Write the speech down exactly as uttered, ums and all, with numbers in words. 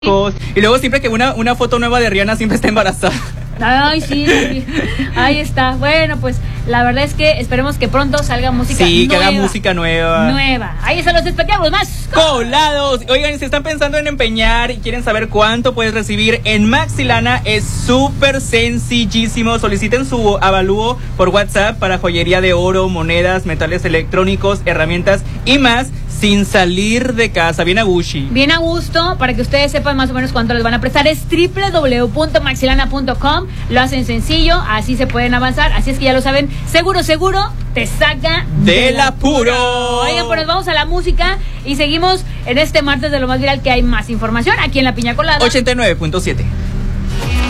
Y luego siempre que una, una foto nueva de Rihanna siempre está embarazada. Ay, sí, sí, ahí está. Bueno, pues la verdad es que esperemos que pronto salga música sí, nueva. que haga música nueva. Nueva. Ahí están los espectáculos más colados. Oigan, si están pensando en empeñar y quieren saber cuánto puedes recibir en Maxilana, es súper sencillísimo. Soliciten su avalúo por WhatsApp para joyería de oro, monedas, metales electrónicos, herramientas y más, sin salir de casa, bien a Gucci. Bien a gusto, para que ustedes sepan más o menos cuánto les van a prestar. Es doble u doble u doble u punto maxilana punto com. Lo hacen sencillo, así se pueden avanzar. Así es que ya lo saben, seguro, seguro, te saca del apuro. Oigan, pues nos vamos a la música y seguimos en este martes de lo más viral, que hay más información aquí en La Piña Colada ochenta y nueve punto siete.